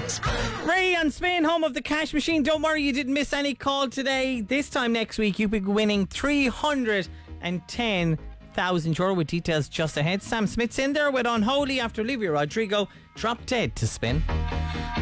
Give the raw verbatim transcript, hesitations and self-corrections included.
Ray on Spin, home of the cash machine. Don't worry, you didn't miss any call today. This time next week, you'll be winning three hundred ten thousand euro with details just ahead. Sam Smith's in there with Unholy after Olivia Rodrigo. Drop Dead to Spin.